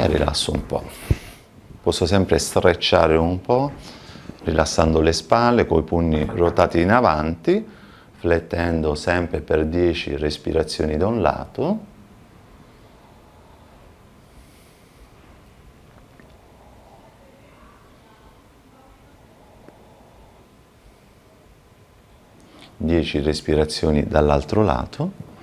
e rilasso un po'. Posso sempre strecciare un po', rilassando le spalle, coi pugni ruotati in avanti, flettendo sempre per 10 respirazioni da un lato. Dieci respirazioni dall'altro lato.